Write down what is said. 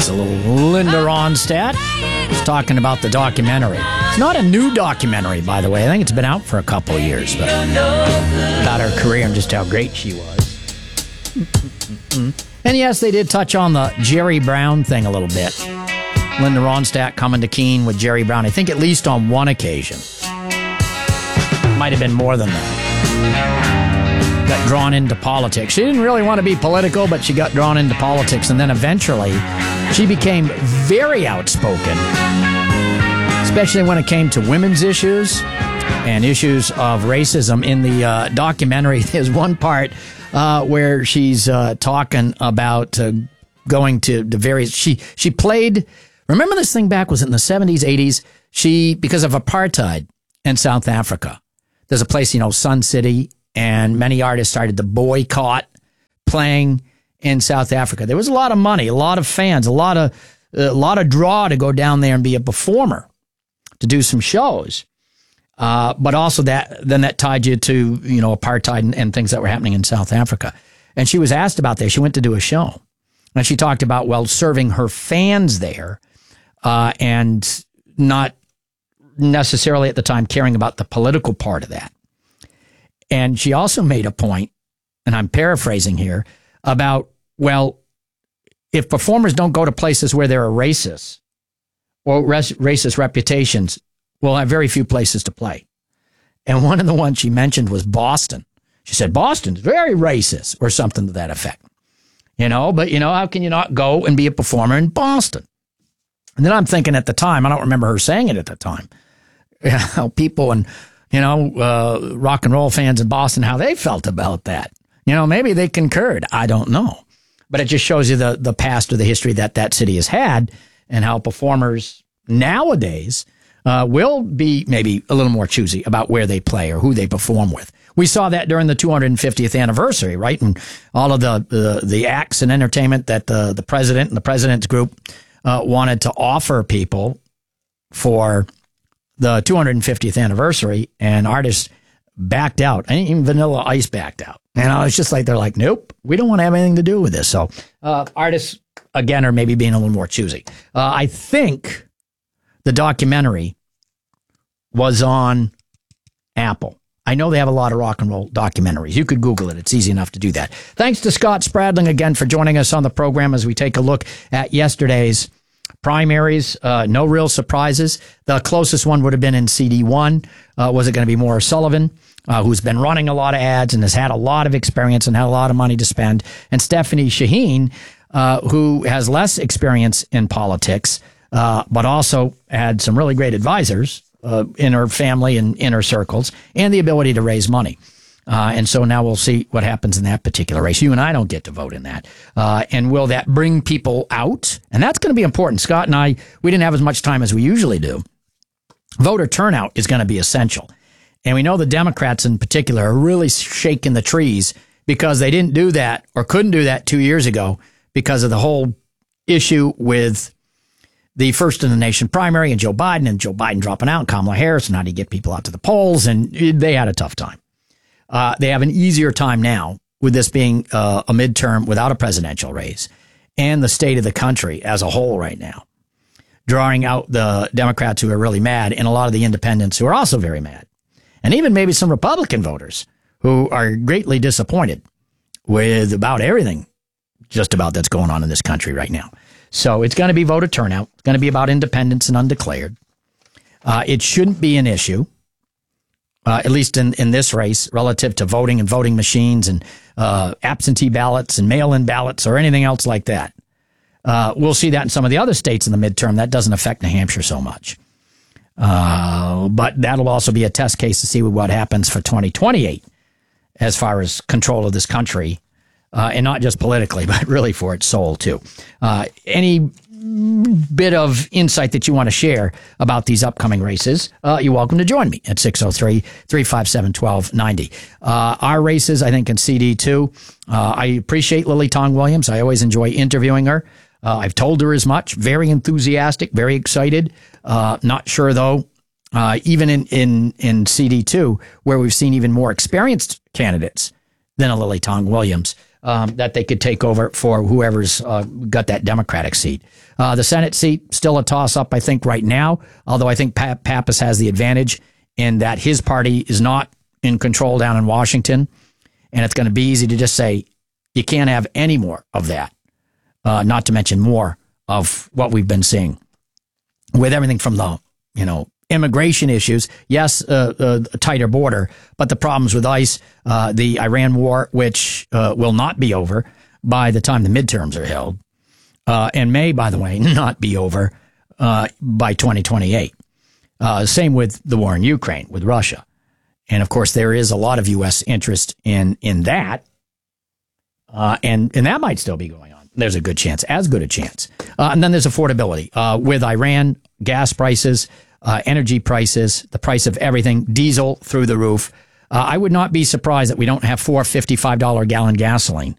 a little Linda Ronstadt. She's talking about the documentary. It's not a new documentary, by the way. I think it's been out for a couple of years, but about her career and just how great she was. And yes, they did touch on the Jerry Brown thing a little bit. Linda Ronstadt coming to Keene with Jerry Brown, I think at least on one occasion. Might have been more than that. Got drawn into politics. She didn't really want to be political, but she got drawn into politics, and then eventually she became very outspoken, especially when it came to women's issues and issues of racism. In the documentary, there's one part where she's talking about going to the various... She played... Remember this thing back, was it in the 70s, 80s? Because of apartheid in South Africa, there's a place, Sun City, and many artists started to boycott playing in South Africa. There was a lot of money, a lot of fans, a lot of draw to go down there and be a performer, to do some shows. But also that tied you to, apartheid and things that were happening in South Africa. And she was asked about this. She went to do a show, and she talked about, serving her fans there, and not necessarily at the time caring about the political part of that. And she also made a point, and I'm paraphrasing here, about, if performers don't go to places where there are racists or racist reputations, we'll have very few places to play. And one of the ones she mentioned was Boston. She said, Boston's very racist, or something to that effect. But how can you not go and be a performer in Boston? And then I'm thinking at the time, I don't remember her saying it at the time, how people and, rock and roll fans in Boston, how they felt about that. Maybe they concurred. I don't know. But it just shows you the past or the history that city has had, and how performers nowadays will be maybe a little more choosy about where they play or who they perform with. We saw that during the 250th anniversary, right? And all of the acts and entertainment that the president and the president's group wanted to offer people for the 250th anniversary, and artists backed out. Even Vanilla Ice backed out. And it's just they're like, nope, we don't want to have anything to do with this. So artists, again, are maybe being a little more choosy. I think the documentary was on Apple. I know they have a lot of rock and roll documentaries. You could Google it. It's easy enough to do that. Thanks to Scott Spradling again for joining us on the program as we take a look at yesterday's primaries. No real surprises. The closest one would have been in CD1. Was it going to be Maura Sullivan, who's been running a lot of ads and has had a lot of experience and had a lot of money to spend, and Stephanie Shaheen, who has less experience in politics, but also had some really great advisors in her family and inner circles, and the ability to raise money. And so now we'll see what happens in that particular race. You and I don't get to vote in that. And will that bring people out? And that's going to be important. Scott and I, we didn't have as much time as we usually do. Voter turnout is going to be essential. And we know the Democrats in particular are really shaking the trees because they didn't do that or couldn't do that 2 years ago because of the whole issue with the first in the nation primary and Joe Biden dropping out, and Kamala Harris, and how do you get people out to the polls? And they had a tough time. They have an easier time now with this being a midterm without a presidential race, and the state of the country as a whole right now, drawing out the Democrats who are really mad, and a lot of the independents who are also very mad, and even maybe some Republican voters who are greatly disappointed with about everything just about that's going on in this country right now. So it's going to be voter turnout. It's going to be about independents and undeclared. It shouldn't be an issue, at least in this race, relative to voting and voting machines and absentee ballots and mail-in ballots or anything else like that. We'll see that in some of the other states in the midterm. That doesn't affect New Hampshire so much. But that'll also be a test case to see what happens for 2028 as far as control of this country. And not just politically, but really for its soul, too. Any bit of insight that you want to share about these upcoming races, you're welcome to join me at 603-357-1290. Our races, I think, in CD2, I appreciate Lily Tong Williams. I always enjoy interviewing her. I've told her as much. Very enthusiastic, very excited. Not sure, though, even in CD2, where we've seen even more experienced candidates than a Lily Tong Williams, that they could take over for whoever's got that Democratic seat. The Senate seat, still a toss-up, I think, right now, although I think Pappas has the advantage in that his party is not in control down in Washington, and it's going to be easy to just say, you can't have any more of that, not to mention more of what we've been seeing with everything from the, immigration issues. Yes, a tighter border, but the problems with ICE, the Iran war, which will not be over by the time the midterms are held, and may, by the way, not be over by 2028. Same with the war in Ukraine with Russia. And of course, there is a lot of U.S. interest in that. And that might still be going on. There's a good chance, as good a chance. And then there's affordability. With Iran, gas prices, energy prices, the price of everything, diesel through the roof. I would not be surprised that we don't have $4.55 gallon gasoline